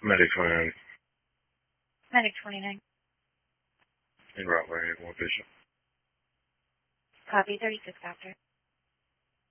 Medic 29. Medic 29. En route, one patient. Copy 36, doctor.